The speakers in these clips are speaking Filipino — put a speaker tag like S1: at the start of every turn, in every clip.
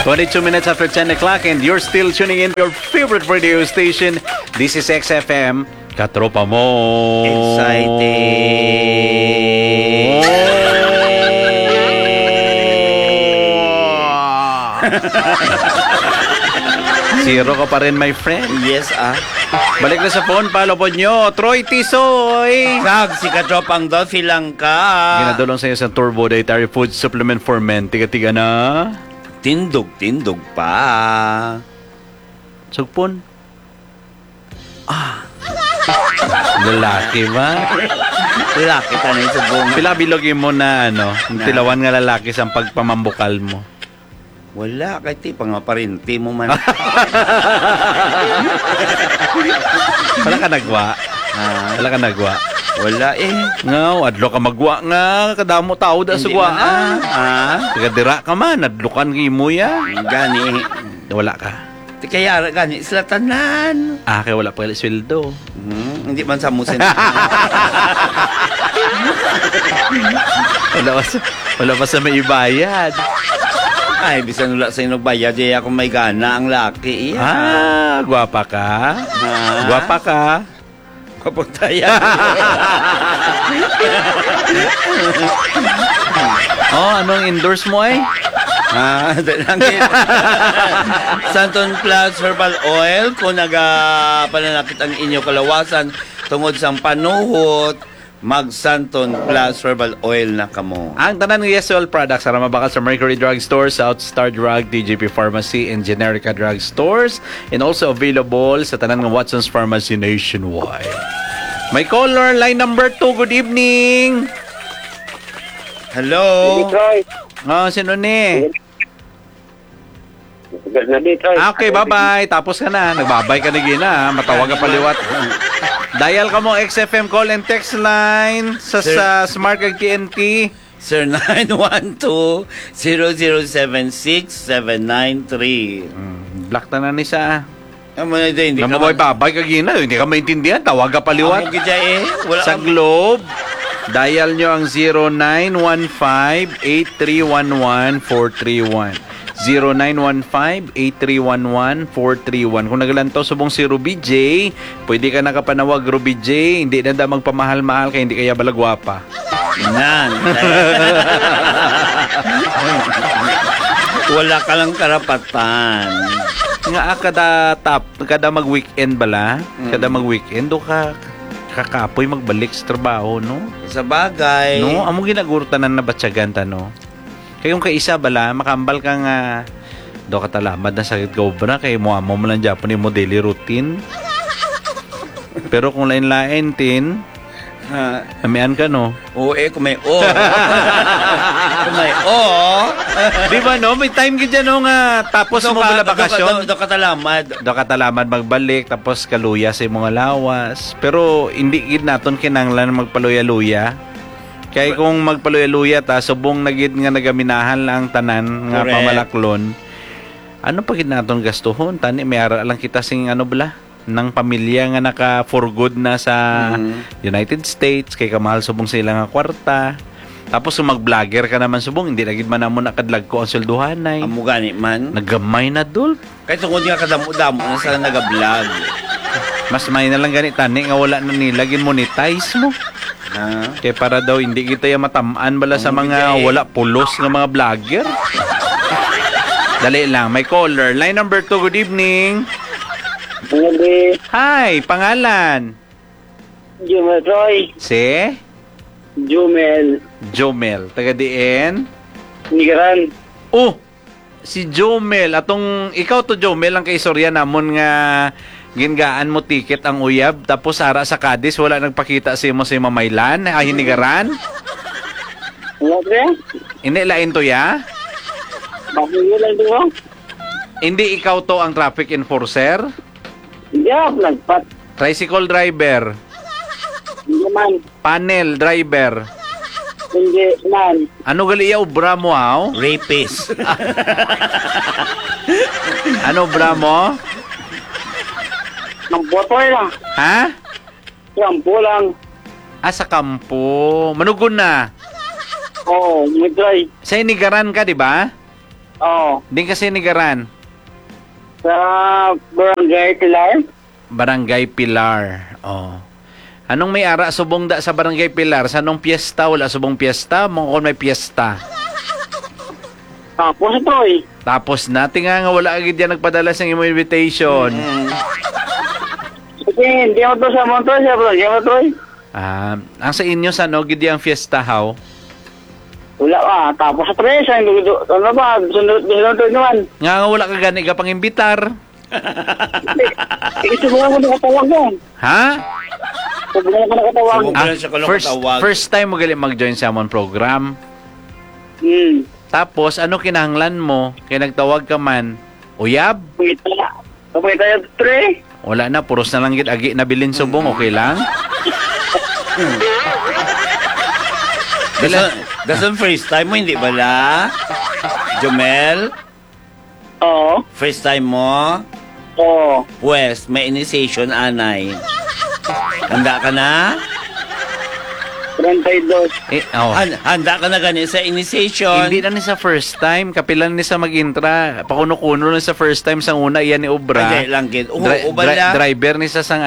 S1: 22 minutes after 10 o'clock and you're still tuning in to your favorite radio station. This is XFM. Katropa mo.
S2: Excited.
S1: Zero ka pa rin, my friend.
S2: Yes,
S1: Balik na sa phone, palo po nyo. Troy Tisoy.
S2: Kag, si Katropang Dolphy lang ka.
S1: Ginadulong sa iyo sa Turbo Dietary Food Supplement for Men. Tiga-tiga na.
S2: Tindog pa.
S1: Sugpon. Lalaki ba?
S2: Lalaki ka na yung subong.
S1: Pila bilogin mo na tilawan nga lalaki sa pagpamambukal mo.
S2: Wala, kahit ti pang maparinti mo man.
S1: Wala ka nagwa. Wala ka nagwa.
S2: Wala
S1: Ngaw, adlo ka magwa nga. Kadamo tao da sa gwa. Tagadira ka man, adlukan mo ya.
S2: Gani.
S1: Wala ka.
S2: Ti kaya gani, sila tanan.
S1: Kaya wala pa kaya sweldo.
S2: Hindi man sa musin.
S1: Wala pa sa may ibayad.
S2: Ay, bisan wala sa inyo bayad, ako may gana ang laki.
S1: Gwapa ka? Gwapa ka?
S2: Papunta yan.
S1: Anong endorse mo
S2: Santon Plus Herbal Oil, kung nagapananakit ang inyo kalawasan tungod sa panuhot, mag-Santon Plus Herbal Oil na kamo.
S1: Ang tanan ng Yes Oil products ara mabakal sa Mercury Drug Store, South Star Drug, TJP Pharmacy, and Generica Drug Stores, and also available sa tanan ng Watson's Pharmacy nationwide. May caller, line number 2. Good evening.
S2: Hello.
S1: Sino ni? Okay, bye-bye. Tapos ka na. Nagbabay ka na gina. Matawag ka paliwat. Dial ka mo XFM call and text line sa Smart Kag TNT.
S2: Sir 912-0076-793.
S1: Black na ni sa.
S2: Hindi ka
S1: babay ka gina. Hindi ka maintindihan. Tawag ka paliwat.
S2: Wala
S1: sa Globe, dial nyo ang 0915-8311-431. 0915-8311-431. Kung nagalantaw subong si Ruby J, pwede ka nakapanawag Ruby J. Hindi na magpamahal-mahal kaya hindi kaya balagwapa.
S2: Wala ka lang karapatan.
S1: Nga kada mag-weekend bala, kada mag-weekend do ka kakapoy magbalik sa trabaho, no?
S2: Sa bagay.
S1: No, amo ginagurtanan na batsyagan ta, no? Kayong kaisa bala, makambal ka nga do katalamad na sakit gobra kay mo lang Japan mo daily routine. Pero kung lain-lain tin, amian ka, no?
S2: Kung may kung may
S1: Di ba, no? May time ka dyan, no, nga tapos mo bala bakasyon.
S2: Do
S1: katalamad magbalik, tapos kaluya sa mga lawas. Pero hindi gid naton kinanglan magpaluya-luya. Kaya kung magpaluya-luya ta, subong nagid nga nagaminahan lang tanan nga pamalaklon. Ano pa gid naton gastuhon? Tani may ara lang kita sing bala ng pamilya nga naka for good na sa United States kay kamahal subong sila nga kwarta. Tapos kung mag-vlogger ka naman subong, hindi na gid man amo nakadlag ko ang swelduhanay.
S2: Amo gani man.
S1: Nagamay na dul.
S2: Kay tungod nga kadamo-damo na sila naga-vlog.
S1: Mas may na lang gani tani nga wala na nilagin monetize mo. Kaya para daw hindi kita yung matamaan bala sa mga wala pulos ng mga vlogger. Dali lang, may caller. Line number 2, good evening. Hi, pangalan?
S3: Jumel Troy.
S1: Si? Jomel. Taga diin?
S3: Nigaran.
S1: Si Jomel. Ikaw to Jomel, ang kaistorya namon nga gingaan mo ticket ang uyab, tapos ara sa Cadiz, wala nagpakita sa mo sa Mamaylan, hinigaran? Hindi, lain to ya? Hindi ikaw to ang traffic enforcer?
S3: Hindi ako nagpat.
S1: Tricycle driver?
S3: Hindi man.
S1: Panel driver?
S3: Hindi man.
S1: Ano gali iya ubra mo, haw?
S2: Rapist.
S1: Ano ubra mo?
S3: Nampotoy lang.
S1: Ha?
S3: Kampo lang.
S1: Sa kampo. Manugon na.
S3: Oo, may try.
S1: Sa inigaran ka, di ba?
S3: Oo.
S1: Din kasi nigaran.
S3: Sa Barangay Pilar.
S1: Barangay Pilar. Oh. Anong may ara subong da sa Barangay Pilar? Sa anong piyesta? Wala subong piyesta? Mo kung may piyesta.
S3: Tapos ito eh.
S1: Tapos na, tinga nga wala agad yan nagpadala sa imo invitation.
S3: Sige, hindi mo to sa Montoy, sa Barangay Montoy.
S1: Ang sa inyo sa no, gidi ang fiesta how?
S3: Wala ah. Tapos sa tres, ano ba? Sunod naman.
S1: Nga wala ka gani ka pang imbitar.
S3: Isubukan ko nakatawag yan.
S1: Ha?
S3: Subukan ko nakatawag.
S2: Subukan. Wala siya kalong katawag.
S1: First time mo gali mag-join sa amon program. Tapos, ano kinahanglan mo? Kaya nagtawag ka man, uyab?
S3: Pumita yung tre.
S1: Wala na, puros na lang gid agi na bilin subong, okay lang?
S2: Dason first time mo, hindi ba la? Jomel?
S3: Oo.
S2: First time mo?
S3: Oo.
S2: Pues, may initiation, anay. Handa ka na?
S3: 32.
S1: Oh.
S2: Handa ka na gani sa initiation?
S1: Hindi na ni sa first time, kapilan ni sa mag-intra. Pakuno-kuno na sa first time sang una iyan ni Obra.
S2: Hindi lang gid.
S1: Driver ni sa sang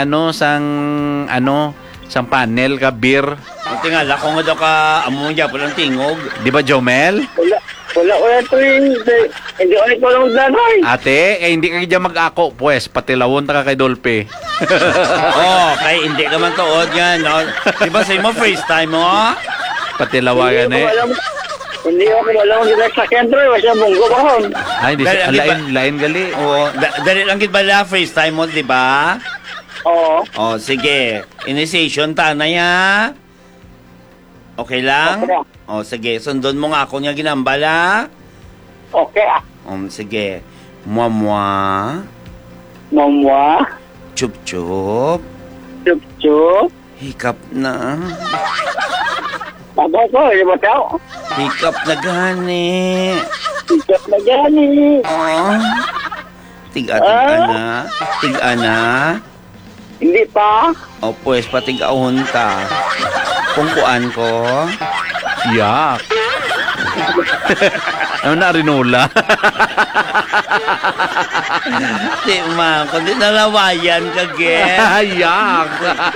S1: sang panel ka beer.
S2: Ang tingala ko nga daw ka amo niya palang tingog.
S1: Di ba Jomel?
S3: Wala tre. Hindi ulit ko lang magdanoy.
S1: Ate, hindi ka dyan mag-ako, pues, patilawon ta ka kay Dolpe.
S2: Kay hindi ka man tuod nga, no? Di ba sa'yo mo first time mo?
S1: Patilawagan eh.
S3: Hindi ako walang ginasakyan tre. Wala munggo ba hon?
S1: Ay, di
S2: Dali,
S1: siya, lain gali.
S2: Oo, dali lang gid bala first time mo, di ba?
S3: Oo.
S2: Sige. Initiation ta na ya. Okay lang? Sige. Sundon mo nga ako niya ginambala.
S3: Okay ah.
S2: Sige. Mwa-mwa.
S3: Mamwa.
S2: Chup-chup.
S3: Chup-chup.
S2: Hikap na.
S3: Bagay ko, hindi ba tao?
S2: Hikap na gani.
S3: Hikap na gani.
S2: Tiga-tiga na. Tiga na.
S3: Hindi pa.
S2: Pues, patigahon ka. Kungkuan ko.
S1: Yak. Ano na, Rinola?
S2: Di man, kundi nalawayan ka, gen.
S1: Yak.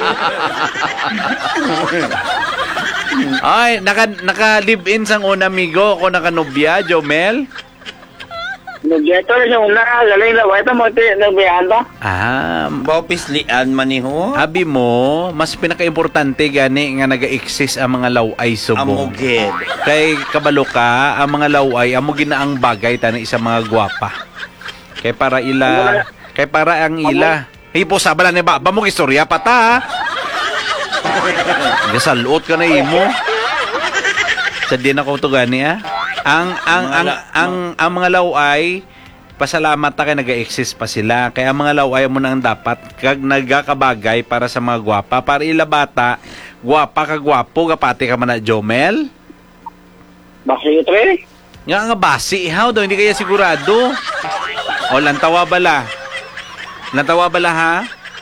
S1: Ay, naka-live-in sang una amigo ko naka-nobya, Jomel.
S3: Naggeto siya una. Galing na. Wait mo, nagbihan ba?
S2: Bapislian maniho.
S1: Habi mo, mas pinaka-importante gani nga naga-exist ang mga laway subong.
S2: Amugid.
S1: Kay kabalo ka, ang mga laway, amo ginaang bagay tani isa mga gwapa. Kay para ang ila. Hipo sabala ni ba mo istorya pata. Gasalot ka na imo. Sa din ako to gani ang mga laway, pasalamat ta kay naga-exist pa sila. Kaya ang mga laway mo nang dapat kag nagakabagay para sa mga gwapa, para ila bata, gwapa ka gwapo, kapati ka man na Jomel.
S3: Basi tre.
S1: Nga basi, how daw, hindi kaya sigurado. O, lantawa bala. Lantawa bala ha?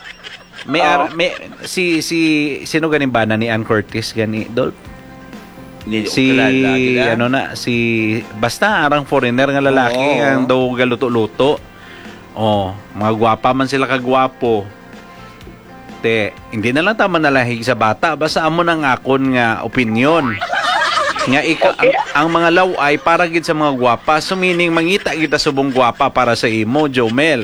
S1: Sino ganing bana ni Ann Curtis gani, Dolph? Basta arang foreigner nga lalaki ang daw galuto-luto. Mga gwapa man sila kagwapo. Hindi na lang tama nalahig sa bata, basta amo nang akon nga opinion. Nga ang mga laway para gid sa mga gwapa, so meaning mangita kita subong gwapa para sa imo, Jomel.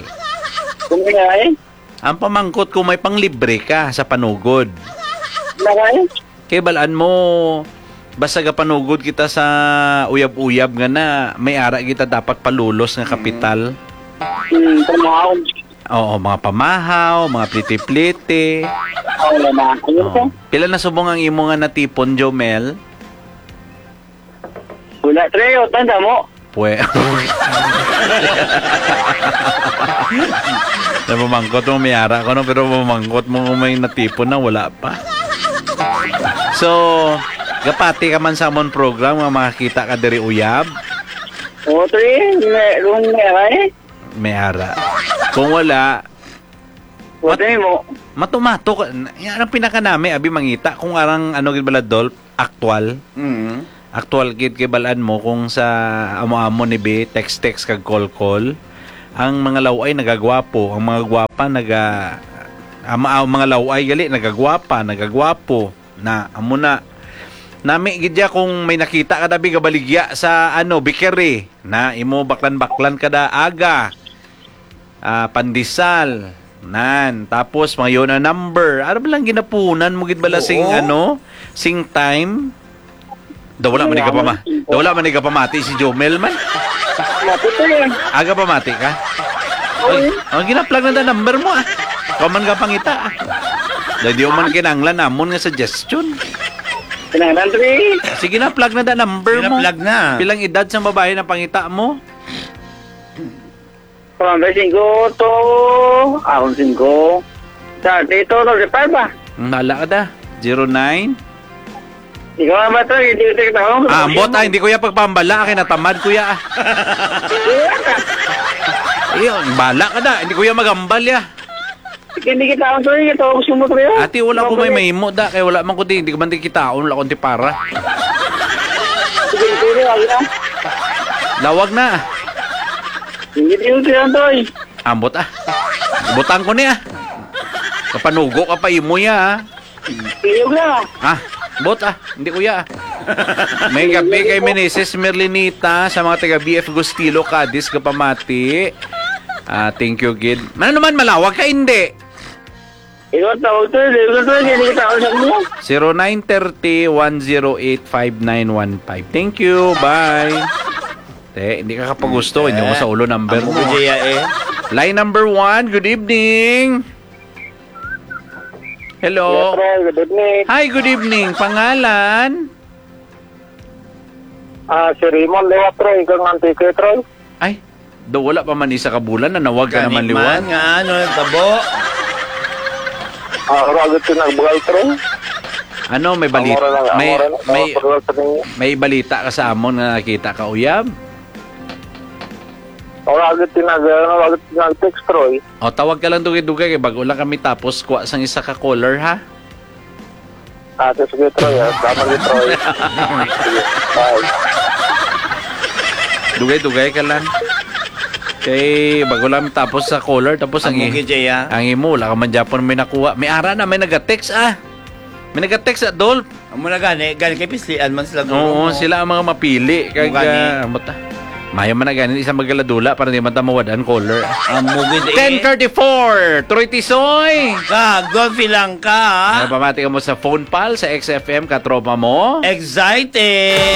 S1: Ang pamangkot kung may panglibre ka sa panugod. Kaya balaan mo, basta ka panugod kita sa uyab-uyab nga na, may ara kita dapat palulos nga kapital.
S3: Pamahaw.
S1: Oo, mga pamahaw, mga pliti-pliti. Pila na subong ang imo nga natipon, Jomel?
S3: Wala tre, o tanda mo.
S1: Namamangkot mo, may ara ko, no? Pero mamangkot mo kung may natipon na, wala pa. So, gapati ka man sa amon program nga makakita ka diri uyab.
S3: O tre,
S1: May ara. Kung wala,
S3: mo.
S1: matumato ka. Yan ang pinaka nami abi mangita kung arang ano gid bala Dolph, actual. Actual kid kay balaan mo kung sa amo-amo ni be text kag call. Ang mga laway nagagwapo, ang mga gwapa ang mga laway gali nagagwapo na amo na. Nami gidya kung may nakita ka dabi gabaligya sa bikeri na imo baklan kada aga. Pandesal nan tapos mga yun na number. Ano ba lang ginapunan mo gid bala sing sing time? Wala man ni ka pamati si Jomel man.
S3: Mapito yan.
S1: Aga pamati ka? Oy, ang ginaplag na number mo Kaman ka pangita Dadi man kinanglan namon nga suggestion.
S3: Kinanglan 3.
S1: Sige na, plug na number mo.
S2: Plug na.
S1: Pilang edad sa babae na pangita mo?
S3: From 5 to... Ahon 5. Sa dito, 5 ba?
S1: Nala ka da. 09?
S3: Ikaw na ba ito? Hindi ko kita ako.
S1: Ambot hindi ko ya pagpambala. Kinatamad kuya Iyon, bala ka da. Hindi ko ya magambal ya.
S3: Hindi kita ako ito. Ito ako sumutro yun.
S1: Ati, wala ko may mahimo da. Kaya wala man ko di. Hindi ko man di kita. Wala ko di para.
S3: Sige, wag na.
S1: Lawag na.
S3: Hindi ko kita ito
S1: Ambot Butang ko niya. Kapanugo ka pa imo ya
S3: Iyog na.
S1: Bot hindi kuya May gabi kay Meneses Merlinita sa mga taga BF Gustilo Cadiz kapamati. Thank you kid. Ano naman malawag ka hindi?
S3: Ikaw tawag ito. Hindi kita ako sa kanya.
S1: 0930-108-5915. Thank you. Bye. Hindi ka kapagusto. Hindi mo sa ulo number mo. Line number 1. Good evening. Hello.
S3: Good evening.
S1: Hi, good evening. Pangalan?
S3: Si Raymond Lewa, Troy. Ikaw ng antike, Troy.
S1: Ay, wala pa man isa ka bulan na nawag ka naman liwan.
S2: Nga tabo.
S3: Ragot ko nagbugal, Troy.
S1: Ano, may balita? May balita ka sa amon na nakita ka, uyab?
S3: Ragot ko nag-text, Troy.
S1: O, tawag ka lang dugay-dugay kay bago lang kami tapos kuha sang isa ka caller, ha?
S3: Sige, Troy. Tama ni Troy. Sige, bye.
S1: Dugay-dugay ka lang. Kay bago lang tapos sa caller tapos ang imo wala ka man Japon may nakuha. May ara na may naga-text May naga-text Dolph.
S2: Amo na gani kay pislian man sila.
S1: Oo, sila ang mga mapili kay Maya man na ganin isang magaladula para di man ta mawadan caller.
S2: Amo gid
S1: 10:34 Troy Tisoy.
S2: Golfy lang ka.
S1: Pamati ka mo sa phone pal sa XFM katropa mo.
S2: Excited.